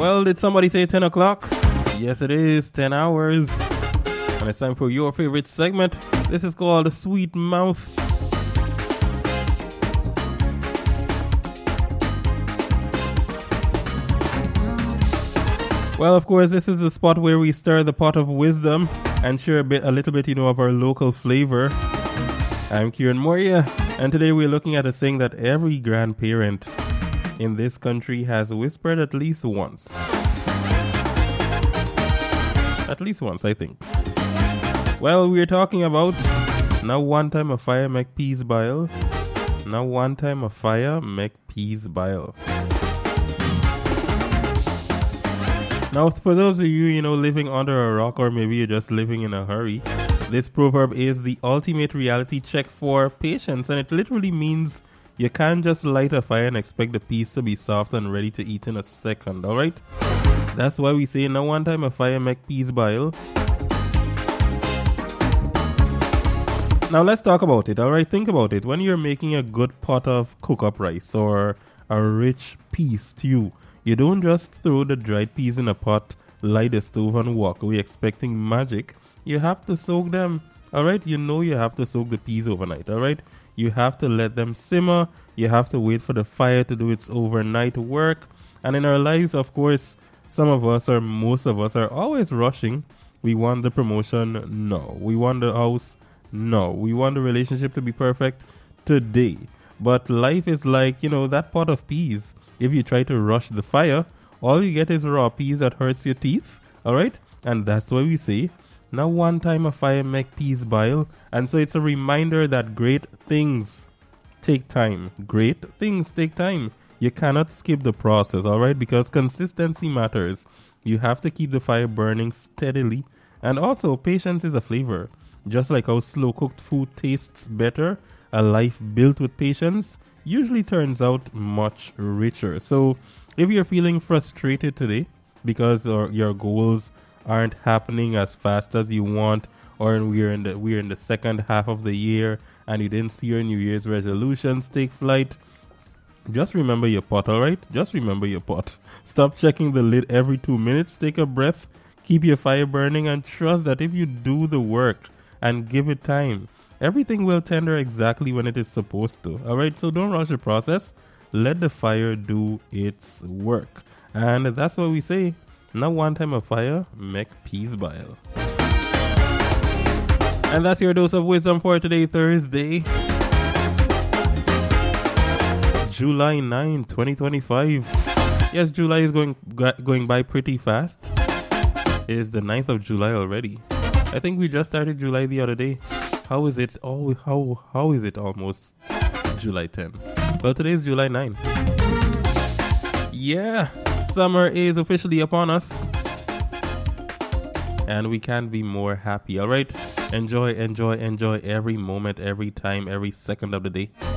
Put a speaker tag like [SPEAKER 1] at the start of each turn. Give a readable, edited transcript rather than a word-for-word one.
[SPEAKER 1] Well, did somebody say 10 o'clock? Yes, it is 10 hours. And it's time for your favorite segment. This is called Sweet Mouth. Well, of course, this is the spot where we stir the pot of wisdom and share a little bit, of our local flavor. I'm Kieran Moria, and today we're looking at a saying that every grandparent in this country has whispered at least once. At least once, I think. Well, we're talking about now one time a fire make peas boil. Now one time a fire make peas boil. Now, for those of you, living under a rock, or maybe you're just living in a hurry, this proverb is the ultimate reality check for patience, and it literally means you can't just light a fire and expect the peas to be soft and ready to eat in a second, alright? That's why we say, now one time a fire make peas boil. Now let's talk about it, alright? Think about it. When you're making a good pot of cook-up rice or a rich pea stew, you don't just throw the dried peas in a pot, light the stove and walk away expecting magic. You have to soak them, alright? You have to soak the peas overnight, alright? You have to let them simmer. You have to wait for the fire to do its overnight work. And in our lives, of course, some of us or most of us are always rushing. We want the promotion? No. We want the house? No. We want the relationship to be perfect today. But life is like, that pot of peas. If you try to rush the fire, all you get is raw peas that hurts your teeth. Alright? And that's why we say, now one time a fire make peas boil. And so it's a reminder that great things take time. Great things take time. You cannot skip the process, alright? Because consistency matters. You have to keep the fire burning steadily. And also, patience is a flavor. Just like how slow cooked food tastes better, a life built with patience usually turns out much richer. So if you're feeling frustrated today because your goals aren't happening as fast as you want, or we're in the second half of the year and you didn't see your New Year's resolutions take flight, just remember your pot, alright? Just remember your pot. Stop checking the lid every 2 minutes. Take a breath, keep your fire burning, and trust that if you do the work and give it time, everything will tender exactly when it is supposed to. Alright, so don't rush the process. Let the fire do its work. And that's what we say. Now one time a fire make peas boil. And that's your dose of wisdom for today, Thursday, July 9, 2025. Yes, July is going by pretty fast. It is the 9th of July already. I think we just started July the other day. How is it? How is it almost July 10? Well, today is July 9. Yeah, summer is officially upon us. And we can't be more happy, alright? Enjoy every moment, every time, every second of the day.